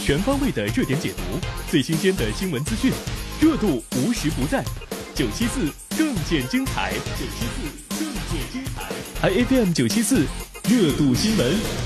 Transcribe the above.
全方位的热点解读，最新鲜的新闻资讯，热度无时不在。974更见精彩，974更见精彩。iFM 974热度新闻。